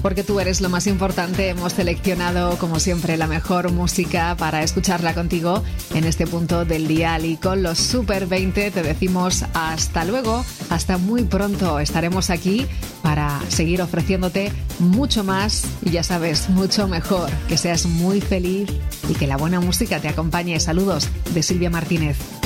porque tú eres lo más importante. Hemos seleccionado, como siempre, la mejor música para escucharla contigo en este punto del dial. Y con los Super 20 te decimos hasta luego, hasta muy pronto. Estaremos aquí para seguir ofreciéndote mucho más y ya sabes, mucho mejor. Que seas muy feliz y que la buena música te acompañe. Saludos de Silvia Martínez.